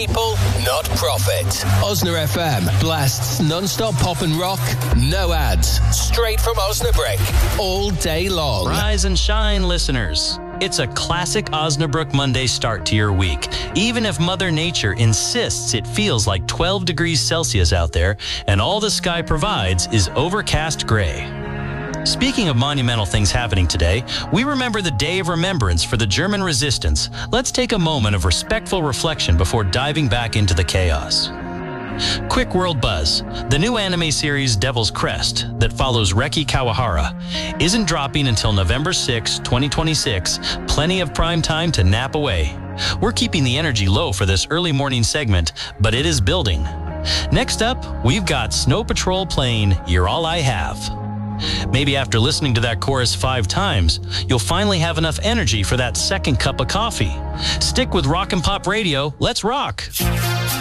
people, not profit. Osna FM blasts non-stop pop and rock, no ads, straight from Osnabrück, all day long. Rise and shine, listeners. It's a classic Osnabrück Monday start to your week, even if Mother Nature insists it feels like 12 degrees Celsius out there and all the sky provides is overcast gray. Speaking of monumental things happening today, we remember the Day of Remembrance for the German resistance. Let's take a moment of respectful reflection before diving back into the chaos. Quick world buzz. The new anime series Devil's Crest that follows Reki Kawahara isn't dropping until November 6, 2026. Plenty of prime time to nap away. We're keeping the energy low for this early morning segment, but it is building. Next up, we've got Snow Patrol playing You're All I Have. Maybe after listening to that chorus 5 times, you'll finally have enough energy for that second cup of coffee. Stick with Rock and Pop Radio. Let's rock!